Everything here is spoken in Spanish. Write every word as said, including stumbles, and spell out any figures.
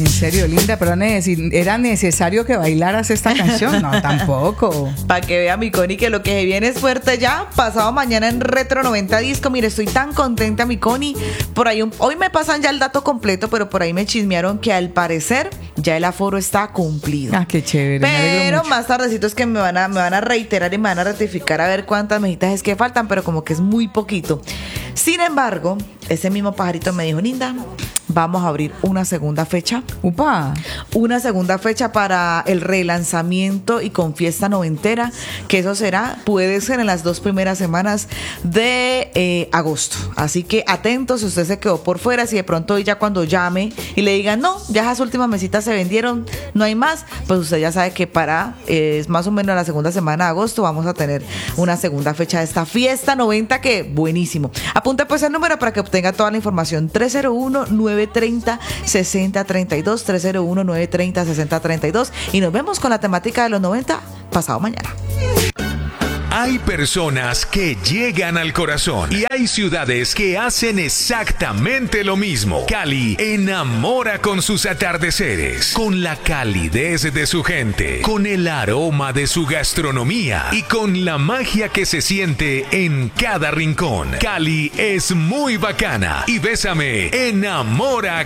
En serio, linda, pero neces- ¿era necesario que bailaras esta canción? No, tampoco. Para que vea mi Connie que lo que se viene es fuerte ya. Pasado mañana en Retro noventa Disco. Mire, estoy tan contenta, mi Connie. Por ahí, un, hoy me pasan ya el dato completo, pero por ahí me chismearon que al parecer ya el aforo está cumplido. Ah, qué chévere. me alegro Pero mucho. más tardecito es que me van a, me van a reiterar y me van a ratificar a ver cuántas mejitas es que faltan, pero como que es muy poquito. Sin embargo, ese mismo pajarito me dijo, Linda, vamos a abrir una segunda fecha. Upa. Una segunda fecha para el relanzamiento y con fiesta noventera, que eso será, puede ser en las dos primeras semanas de eh, agosto. Así que atentos, si usted se quedó por fuera, si de pronto hoy ya cuando llame y le digan, no, ya esas últimas mesitas se vendieron, no hay más, pues usted ya sabe que para, eh, es más o menos la segunda semana de agosto, vamos a tener una segunda fecha de esta fiesta noventa, que buenísimo. Apunte pues el número para que obtenga toda la información, tres cero uno, nueve tres cero, seis cero tres dos, tres cero uno, nueve tres cero, seis cero tres dos, y nos vemos con la temática de los noventa pasado mañana. Hay personas que llegan al corazón y hay ciudades que hacen exactamente lo mismo. Cali enamora con sus atardeceres, con la calidez de su gente, con el aroma de su gastronomía y con la magia que se siente en cada rincón. Cali es muy bacana y Bésame enamora